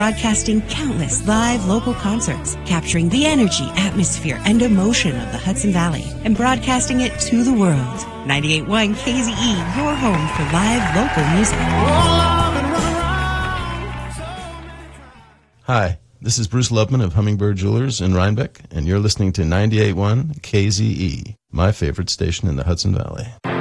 Broadcasting countless live local concerts, capturing the energy, atmosphere, and emotion of the Hudson Valley, and broadcasting it to the world. 98.1 KZE, your home for live local music. Hi, this is Bruce Lubman of Hummingbird Jewelers in Rhinebeck, and you're listening to 98.1 KZE, my favorite station in the Hudson Valley.